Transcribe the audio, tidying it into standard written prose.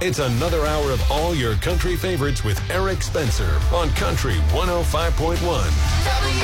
It's another hour of all your country favorites with Eric Spencer on Country 105.1.